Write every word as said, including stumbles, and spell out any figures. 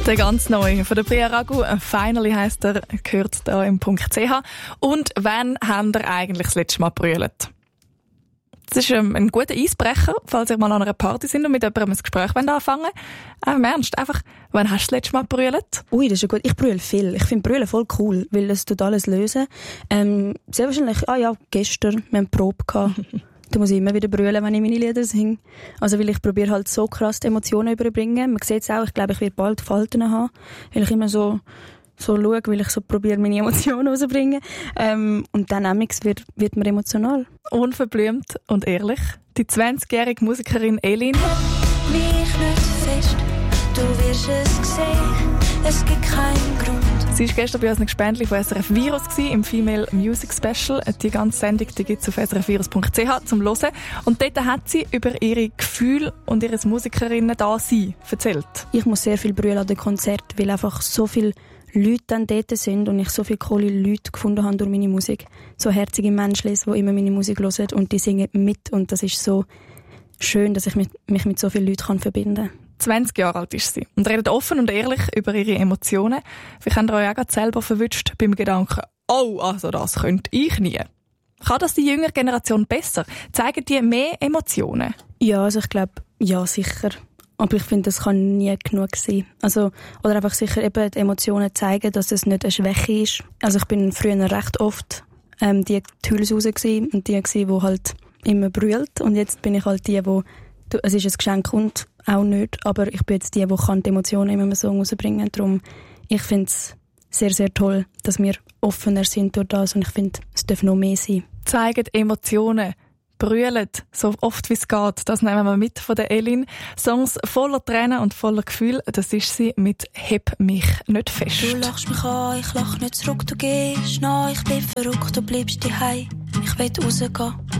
Der ganz neue von der Bria Ragu, «Finally» heisst er, gehört da im Punkt C H. Und wann habt ihr eigentlich das letzte Mal gebrüllt? Das ist ähm, ein guter Eisbrecher, falls ihr mal an einer Party sind und mit jemandem ein Gespräch anfangen wollt. Aber im Ernst, einfach, wann hast du das letzte Mal gebrüllt? Ui, das ist ja gut. Ich brülle viel. Ich finde Brüllen voll cool, weil es tut alles lösen. Ähm, sehr wahrscheinlich, ah ja, gestern, wir haben Probe gehabt. Da muss ich immer wieder brüllen, wenn ich meine Lieder singe. Also, weil ich probiere halt so krass die Emotionen überbringen. Man sieht es auch, ich glaube, ich werde bald Falten haben, weil ich immer so, so schaue, weil ich so probiere, meine Emotionen rauszubringen. Ähm, und dann amix wird, wird man emotional. Unverblümt und ehrlich. Die zwanzigjährige Musikerin Elin. Mich nicht fest, du wirst es sehen, es gibt keinen Grund. Sie war gestern bei uns ein Gespendli von S R F Virus im Female Music Special. Die ganze Sendung gibt es auf s r f virus punkt c h zum Hören. Und dort hat sie über ihre Gefühle und ihre Musikerinnen-Dasein erzählt. Ich muss sehr viel brüllen an den Konzerten, weil einfach so viele Leute dann dort sind und ich so viele coole Leute gefunden habe durch meine Musik. So herzige Menschen, die immer meine Musik hören und die singen mit. Und das ist so schön, dass ich mich, mich mit so vielen Leuten verbinden kann. zwanzig Jahre alt ist sie und redet offen und ehrlich über ihre Emotionen. Wir haben euch auch gerade selber verwünscht beim Gedanken, oh, also das könnte ich nie. Kann das die jüngere Generation besser? Zeigen die mehr Emotionen? Ja, also ich glaube, ja, sicher. Aber ich finde, das kann nie genug sein. Also, oder einfach sicher eben die Emotionen zeigen, dass es nicht eine Schwäche ist. Also ich bin früher recht oft ähm, die Hülsuse gsi und die gsi, die halt immer brüllt. Und jetzt bin ich halt die, die, es ist ein Geschenk und auch nicht, aber ich bin jetzt die, die kann die Emotionen in einem Song rausbringen kann. Darum, ich finde es sehr, sehr toll, dass wir offener sind durch das und ich finde, es darf noch mehr sein. Zeigen Emotionen, brüllen, so oft wie es geht. Das nehmen wir mit von der Elin. Songs voller Tränen und voller Gefühl, das ist sie mit «Heb mich nicht fest». Du lachst mich an, ich lach nicht zurück, du gehst nach, ich bin verrückt, du bleibst daheim. Ich will rausgehen,